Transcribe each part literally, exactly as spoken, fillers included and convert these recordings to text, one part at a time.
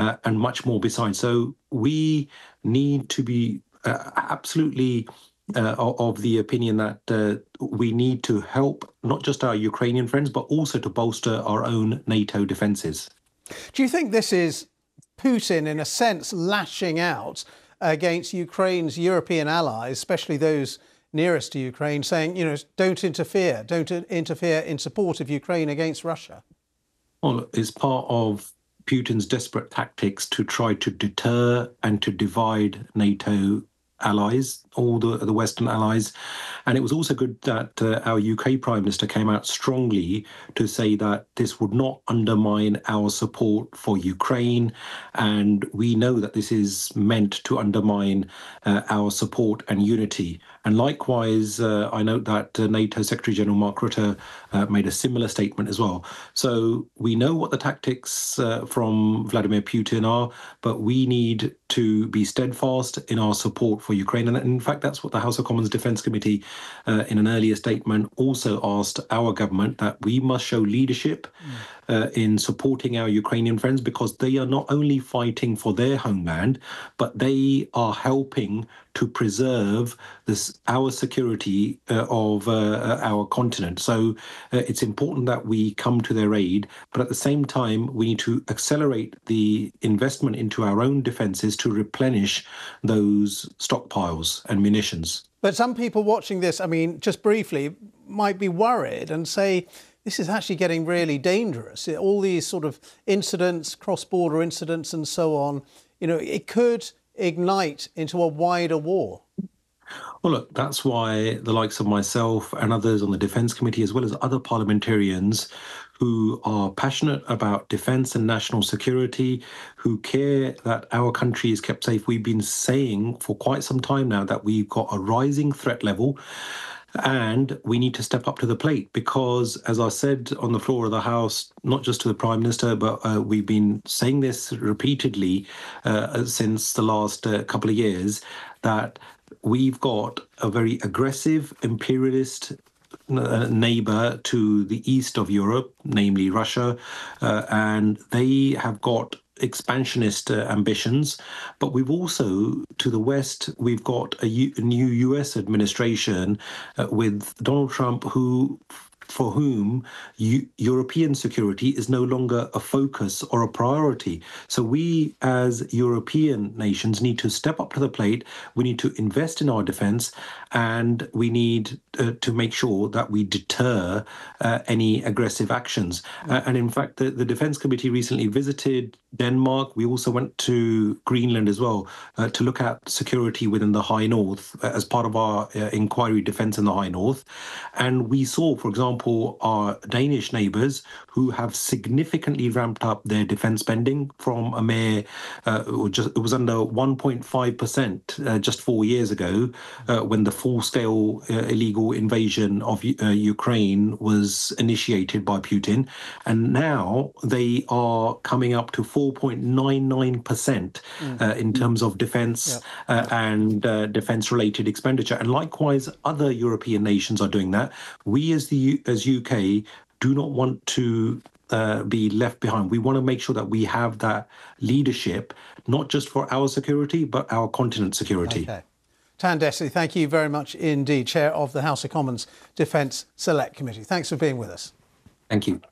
uh, and much more besides. So we need to be uh, absolutely uh, of the opinion that uh, we need to help not just our Ukrainian friends, but also to bolster our own NATO defences. Do you think this is Putin, in a sense, lashing out against Ukraine's European allies, especially those nearest to Ukraine, saying, you know, don't interfere, don't interfere in support of Ukraine against Russia? Well, it's part of Putin's desperate tactics to try to deter and to divide NATO allies, all the, the Western allies. And it was also good that uh, our U K Prime Minister came out strongly to say that this would not undermine our support for Ukraine. And we know that this is meant to undermine uh, our support and unity. And likewise, uh, I note that uh, NATO Secretary General Mark Rutte uh, made a similar statement as well. So we know what the tactics uh, from Vladimir Putin are, but we need to be steadfast in our support for Ukraine. And in fact, that's what the House of Commons Defence Committee uh, in an earlier statement also asked our government, that we must show leadership mm. uh, in supporting our Ukrainian friends, because they are not only fighting for their homeland, but they are helping to preserve this our security uh, of uh, our continent. So uh, it's important that we come to their aid, but at the same time, we need to accelerate the investment into our own defences to replenish those stockpiles and munitions. But some people watching this, I mean, just briefly, might be worried and say, this is actually getting really dangerous. All these sort of incidents, cross-border incidents and so on, you know, it could ignite into a wider war. Well, look, that's why the likes of myself and others on the Defence Committee, as well as other parliamentarians who are passionate about defence and national security, who care that our country is kept safe, we've been saying for quite some time now that we've got a rising threat level. And we need to step up to the plate because, as I said on the floor of the House, not just to the Prime Minister, but uh, we've been saying this repeatedly uh, since the last uh, couple of years, that we've got a very aggressive imperialist uh, neighbour to the east of Europe, namely Russia, uh, and they have got expansionist uh, ambitions, but we've also, to the west, we've got a, U- a new U S administration uh, with Donald Trump, who for whom U- European security is no longer a focus or a priority. So we as European nations need to step up to the plate. We need to invest in our defence, and we need uh, to make sure that we deter uh, any aggressive actions. Mm. Uh, and in fact, the, the Defence Committee recently visited Denmark. We also went to Greenland as well uh, to look at security within the High North uh, as part of our uh, inquiry defence in the High North. And we saw, for example, our Danish neighbours who have significantly ramped up their defence spending from a mere, uh, or just, it was under one point five percent uh, just four years ago uh, when the full-scale uh, illegal invasion of uh, Ukraine was initiated by Putin. And now they are coming up to four point nine nine percent mm. uh, in terms of defence yeah. uh, and uh, defence-related expenditure. And likewise, other European nations are doing that. We as the as U K do not want to uh, be left behind. We want to make sure that we have that leadership, not just for our security, but our continent's security. Okay. Tan Dessy, thank you very much indeed, Chair of the House of Commons Defence Select Committee. Thanks for being with us. Thank you.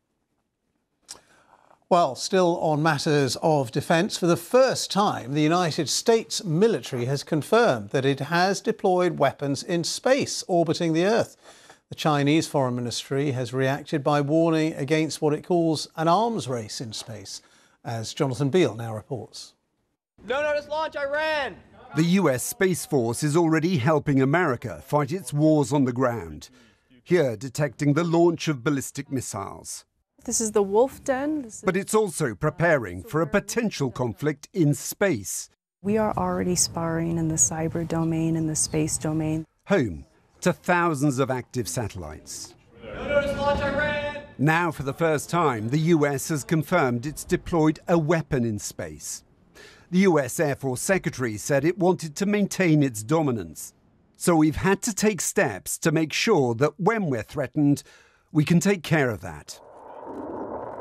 Well, still on matters of defence, for the first time, the United States military has confirmed that it has deployed weapons in space orbiting the Earth. The Chinese Foreign Ministry has reacted by warning against what it calls an arms race in space, as Jonathan Beale now reports. No notice launch, Iran! The U S Space Force is already helping America fight its wars on the ground, here detecting the launch of ballistic missiles. This is the Wolf Den. This is... But it's also preparing for a potential conflict in space. We are already sparring in the cyber domain and the space domain. Home to thousands of active satellites. No notice launch, Iran! Now, for the first time, the U S has confirmed it's deployed a weapon in space. The U S Air Force Secretary said it wanted to maintain its dominance. So we've had to take steps to make sure that when we're threatened, we can take care of that.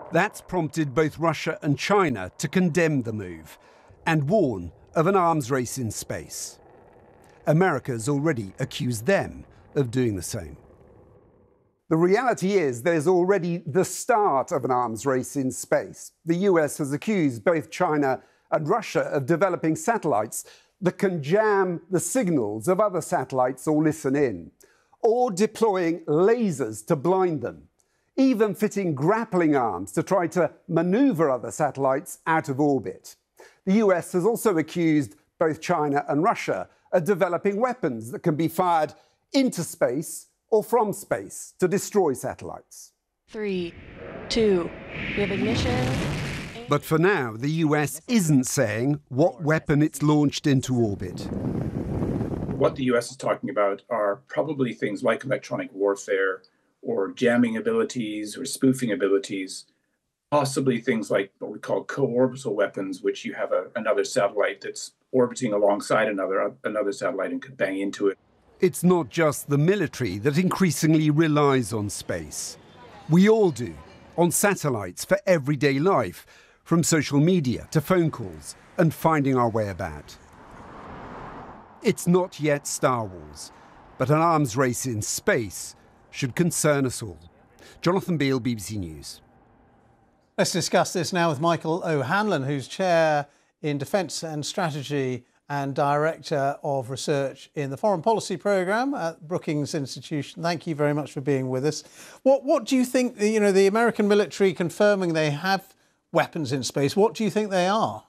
That's prompted both Russia and China to condemn the move and warn of an arms race in space. America's already accused them of doing the same. The reality is there's already the start of an arms race in space. The U S has accused both China and Russia of developing satellites that can jam the signals of other satellites or listen in, or deploying lasers to blind them, even fitting grappling arms to try to maneuver other satellites out of orbit. The U S has also accused both China and Russia of developing weapons that can be fired into space or from space to destroy satellites. Three, two, we have ignition. But for now, the U S isn't saying what weapon it's launched into orbit. What the U S is talking about are probably things like electronic warfare or jamming abilities or spoofing abilities, possibly things like what we call co-orbital weapons, which you have a, another satellite that's orbiting alongside another, another satellite and could bang into it. It's not just the military that increasingly relies on space. We all do, on satellites for everyday life, from social media to phone calls and finding our way about. It's not yet Star Wars, but an arms race in space should concern us all. Jonathan Beale, B B C News. Let's discuss this now with Michael O'Hanlon, who's Chair in Defence and Strategy and Director of Research in the Foreign Policy Programme at Brookings Institution. Thank you very much for being with us. What, what do you think, you know, the American military confirming they have weapons in space, what do you think they are?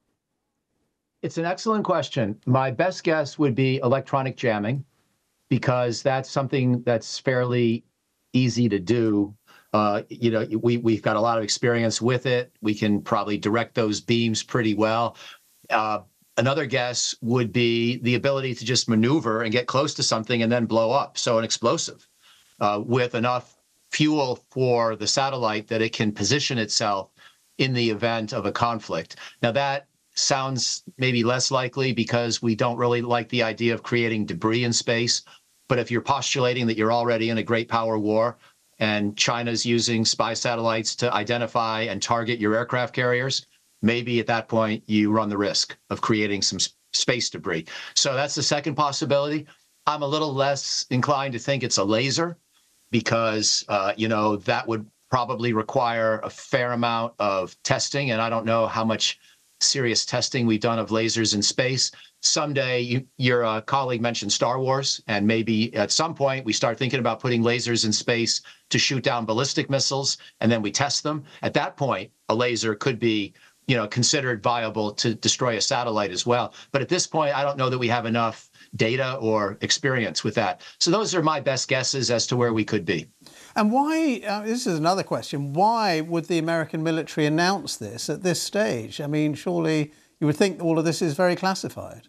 It's an excellent question. My best guess would be electronic jamming, because that's something that's fairly easy to do. Uh, you know, we, we've got a lot of experience with it. We can probably direct those beams pretty well. Uh, another guess would be the ability to just maneuver and get close to something and then blow up. So an explosive uh, with enough fuel for the satellite that it can position itself in the event of a conflict. Now that sounds maybe less likely because we don't really like the idea of creating debris in space. But if you're postulating that you're already in a great power war and China's using spy satellites to identify and target your aircraft carriers, maybe at that point you run the risk of creating some space debris. So that's the second possibility. I'm a little less inclined to think it's a laser because, uh, you know, that would probably require a fair amount of testing. And I don't know how much serious testing we've done of lasers in space. Someday, you, your uh, colleague mentioned Star Wars, and maybe at some point we start thinking about putting lasers in space to shoot down ballistic missiles, and then we test them. At that point, a laser could be, you know, considered viable to destroy a satellite as well. But at this point, I don't know that we have enough data or experience with that. So those are my best guesses as to where we could be. And why, uh, this is another question, why would the American military announce this at this stage? I mean, surely you would think all of this is very classified.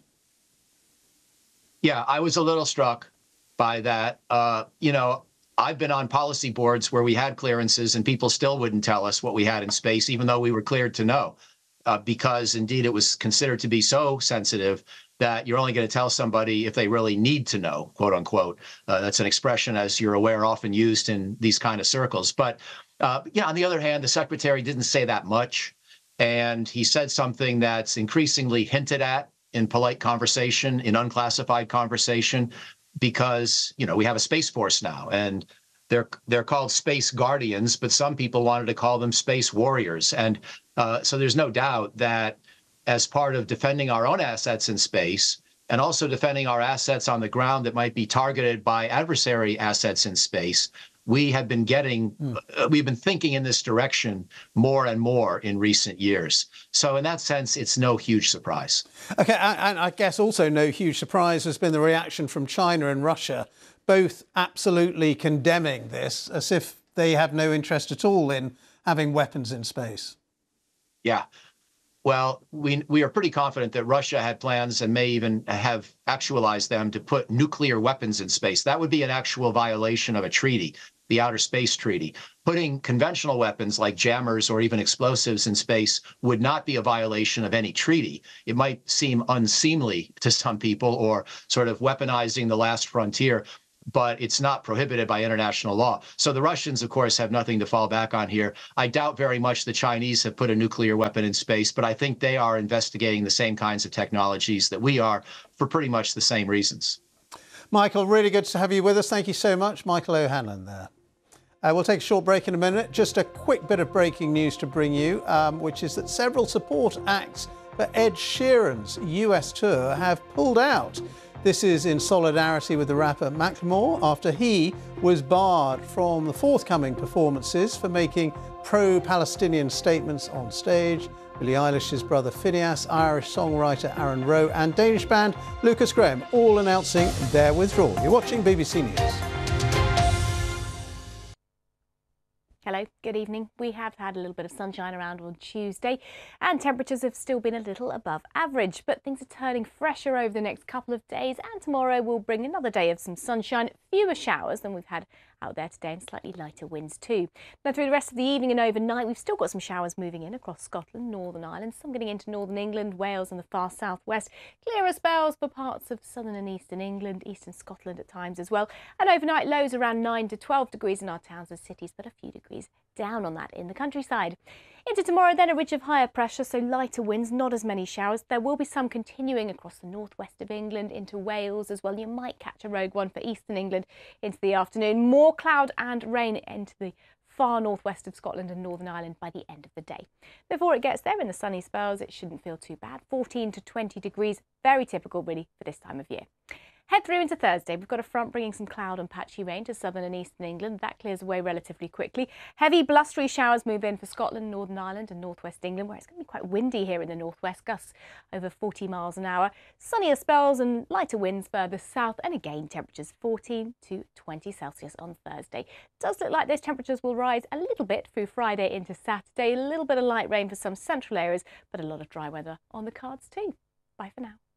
Yeah, I was a little struck by that. Uh, you know, I've been on policy boards where we had clearances and people still wouldn't tell us what we had in space, even though we were cleared to know, uh, because indeed it was considered to be so sensitive that you're only going to tell somebody if they really need to know, quote unquote. Uh, that's an expression, as you're aware, often used in these kind of circles. But, uh, yeah, on the other hand, the secretary didn't say that much. And he said something that's increasingly hinted at in polite conversation, in unclassified conversation, because, you know, we have a Space Force now, and they're they're called Space Guardians, but some people wanted to call them Space Warriors. And uh, so there's no doubt that as part of defending our own assets in space and also defending our assets on the ground that might be targeted by adversary assets in space, we have been getting, mm. uh, we've been thinking in this direction more and more in recent years. So in that sense, it's no huge surprise. OK, and I guess also no huge surprise has been the reaction from China and Russia, both absolutely condemning this as if they have no interest at all in having weapons in space. Yeah. Well, we we are pretty confident that Russia had plans and may even have actualized them to put nuclear weapons in space. That would be an actual violation of a treaty, the Outer Space Treaty. Putting conventional weapons like jammers or even explosives in space would not be a violation of any treaty. It might seem unseemly to some people or sort of weaponizing the last frontier. but it's not prohibited by international law. So the Russians, of course, have nothing to fall back on here. I doubt very much the Chinese have put a nuclear weapon in space, but I think they are investigating the same kinds of technologies that we are for pretty much the same reasons. Michael, really good to have you with us. Thank you so much. Michael O'Hanlon there. Uh, we'll take a short break in a minute. Just a quick bit of breaking news to bring you, um, which is that several support acts for Ed Sheeran's U S tour have pulled out. This is in solidarity with the rapper Macklemore after he was barred from the forthcoming performances for making pro-Palestinian statements on stage. Billie Eilish's brother Phineas, Irish songwriter Aaron Rowe and Danish band Lucas Graham all announcing their withdrawal. You're watching B B C News. Hello, good evening. We have had a little bit of sunshine around on Tuesday and temperatures have still been a little above average, but things are turning fresher over the next couple of days and tomorrow will bring another day of some sunshine, fewer showers than we've had out there today and slightly lighter winds too. Now through the rest of the evening and overnight we've still got some showers moving in across Scotland, Northern Ireland, some getting into northern England, Wales and the far southwest. Clearer spells for parts of southern and eastern England, eastern Scotland at times as well. And overnight lows around nine to twelve degrees in our towns and cities, but a few degrees down on that in the countryside. Into tomorrow then a ridge of higher pressure, so lighter winds, not as many showers. There will be some continuing across the northwest of England into Wales as well. You might catch a rogue one for eastern England into the afternoon. More cloud and rain into the far northwest of Scotland and Northern Ireland by the end of the day. Before it gets there in the sunny spells, it shouldn't feel too bad. fourteen to twenty degrees, very typical really for this time of year. Head through into Thursday. We've got a front bringing some cloud and patchy rain to southern and eastern England. That clears away relatively quickly. Heavy blustery showers move in for Scotland, Northern Ireland and northwest England, where it's going to be quite windy here in the northwest, gusts over forty miles an hour. Sunnier spells and lighter winds further south, and again temperatures fourteen to twenty Celsius on Thursday. It does look like those temperatures will rise a little bit through Friday into Saturday. A little bit of light rain for some central areas, but a lot of dry weather on the cards too. Bye for now.